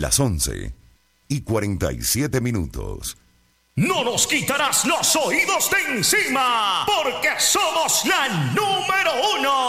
las 11:47. No nos quitarás los oídos de encima, porque somos la número 1.